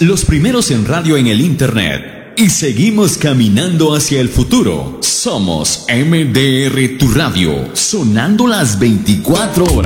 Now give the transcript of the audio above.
los primeros en radio en el internet. Y seguimos caminando hacia el futuro. Somos MDR Tu Radio, sonando las 24 horas.